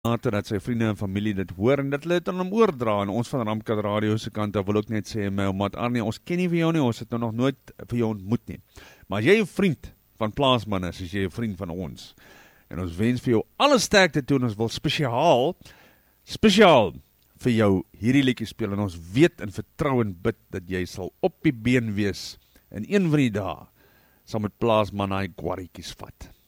later dat sy vriende en familie dit hoor en dat hulle dit aan hom oordra en ons van Ramkat Radio se kant af wil ook net sê, my omat Arnie, ons ken nie vir jou nie, ons het nou nog nooit vir jou ontmoet nie. Maar as jy 'n vriend van Plaasman is, as jy 'n vriend van ons. En ons wens vir jou alle sterkte toe en ons wil spesiaal vir jou hierdie liedjie speel en ons weet en vertrou en bid dat jy sal op die been wees en een van die dae sal met Plaasman hy gwarretjies vat.